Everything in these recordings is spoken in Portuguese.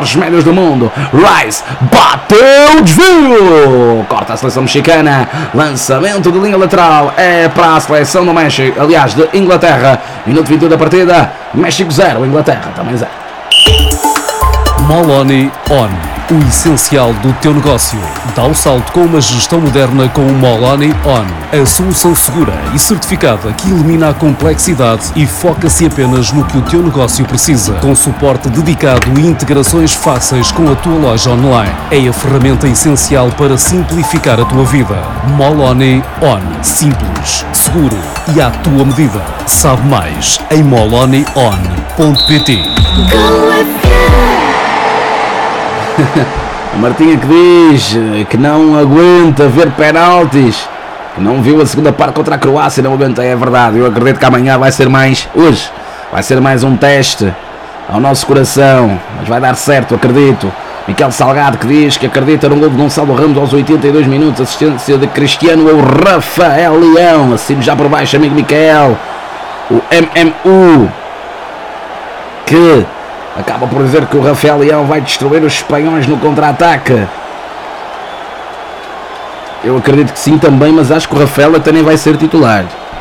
melhores médios do mundo. Rice bateu, desvio, corta a seleção mexicana. Lançamento de linha lateral é para a seleção do México, aliás, de Inglaterra. Minuto 21 da partida. México 0, Inglaterra também 0. Moloni On. O essencial do teu negócio. Dá o salto com uma gestão moderna com o Moloni On. A solução segura e certificada que elimina a complexidade e foca-se apenas no que o teu negócio precisa. Com suporte dedicado e integrações fáceis com a tua loja online. É a ferramenta essencial para simplificar a tua vida. Moloni On. Simples, seguro e à tua medida. Sabe mais em molonion.pt. A Martinha que diz que não aguenta ver penaltis, que não viu a segunda parte contra a Croácia, não aguenta, é verdade. Eu acredito que amanhã vai ser mais, hoje, vai ser mais um teste ao nosso coração, mas vai dar certo, acredito. Miquel Salgado que diz que acredita no gol de Gonçalo Ramos aos 82 minutos, assistência de Cristiano, é o Rafael Leão, assim já por baixo, amigo Miquel. O MMU que acaba por dizer que o Rafael Leão vai destruir os espanhóis no contra-ataque. Eu acredito que sim também, mas acho que o Rafael até nem vai ser titular.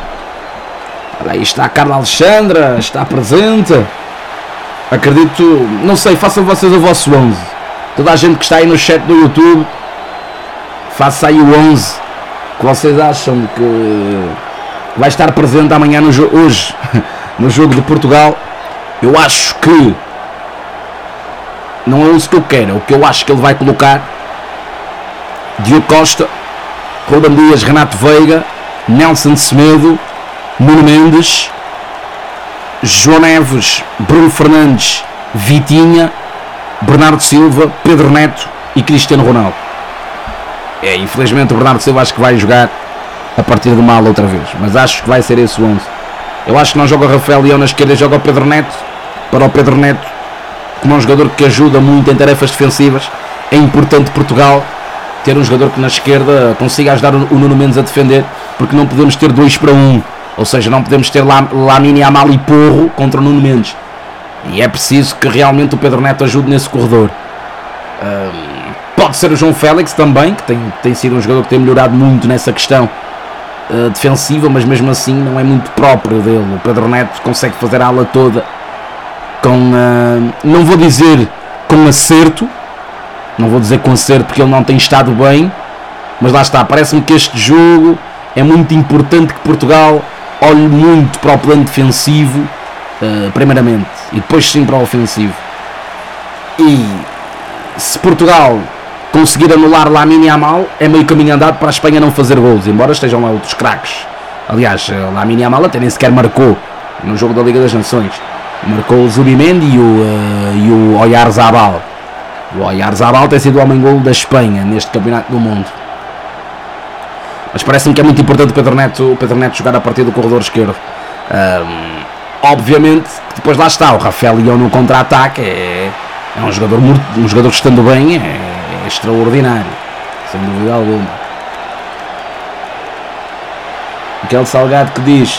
Olha aí está a Carla Alexandra, está presente. Acredito, não sei, façam vocês o vosso 11. Toda a gente que está aí no chat do YouTube, faça aí o 11 que vocês acham que vai estar presente amanhã hoje, no jogo de Portugal. Eu acho que não é isso que eu quero, é o que eu acho que ele vai colocar: Diogo Costa, Ruben Dias, Renato Veiga, Nelson Semedo, Nuno Mendes, João Neves, Bruno Fernandes, Vitinha, Bernardo Silva, Pedro Neto e Cristiano Ronaldo. Infelizmente o Bernardo Silva acho que vai jogar a partir de mal outra vez, mas acho que vai ser esse o 11. Eu acho que não joga o Rafael Leão na esquerda, joga o Pedro Neto. Para o Pedro Neto, como é um jogador que ajuda muito em tarefas defensivas, é importante Portugal ter um jogador que na esquerda consiga ajudar o Nuno Mendes a defender, porque não podemos ter 2-1, ou seja, não podemos ter Lamine Yamal e Porro contra o Nuno Mendes, e é preciso que realmente o Pedro Neto ajude nesse corredor. Pode ser o João Félix também, que tem sido um jogador que tem melhorado muito nessa questão defensiva, mas mesmo assim não é muito próprio dele. O Pedro Neto consegue fazer a ala toda com, não vou dizer com acerto, porque ele não tem estado bem, mas lá está, parece-me que este jogo é muito importante que Portugal olhe muito para o plano defensivo, primeiramente, e depois sim para o ofensivo. E se Portugal conseguir anular Lamine Yamal, é meio caminho andado para a Espanha não fazer golos, embora estejam lá outros craques. Aliás, Lamine Yamal até nem sequer marcou no jogo da Liga das Nações. Marcou o Zubimendi e o Oyarzabal. O Oyarzabal tem sido o homem-golo da Espanha neste campeonato do mundo. Mas parece-me que é muito importante o Pedro Neto jogar a partir do corredor esquerdo. Obviamente, depois lá está, o Rafael Leão no contra-ataque é um jogador que estando bem é extraordinário, sem dúvida alguma. Miquel Salgado que diz: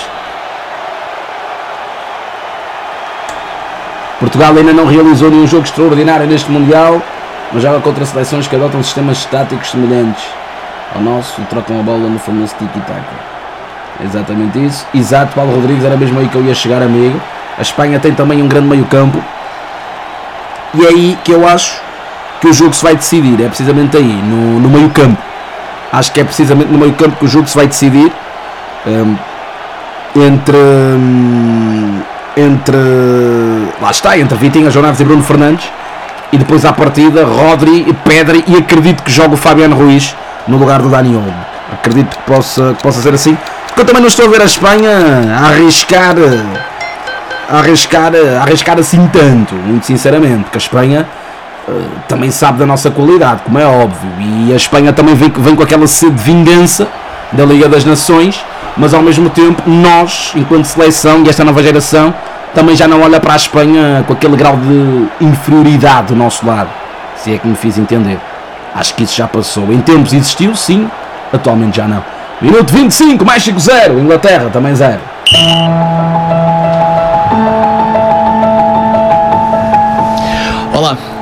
Portugal ainda não realizou nenhum jogo extraordinário neste Mundial, mas joga contra seleções que adotam sistemas estáticos semelhantes ao nosso e trocam a bola no famoso tiki-taka. É exatamente isso. Exato, Paulo Rodrigues, era mesmo aí que eu ia chegar, amigo. A Espanha tem também um grande meio-campo, e é aí que eu acho que o jogo se vai decidir, é precisamente aí, no meio-campo. Acho que é precisamente no meio-campo que o jogo se vai decidir, entre Vitinha, João Neves e Bruno Fernandes, e depois à partida Rodri e Pedri, e acredito que joga o Fabiano Ruiz no lugar do Dani Olmo. Acredito que possa ser assim, porque eu também não estou a ver a Espanha a arriscar assim tanto, muito sinceramente, porque a Espanha também sabe da nossa qualidade, como é óbvio, e a Espanha também vem com aquela sede de vingança da Liga das Nações, mas ao mesmo tempo nós, enquanto seleção e esta nova geração, também já não olha para a Espanha com aquele grau de inferioridade do nosso lado, se é que me fiz entender. Acho que isso já passou. Em tempos existiu, sim, atualmente já não. Minuto 25, México 0, Inglaterra também 0. Olá,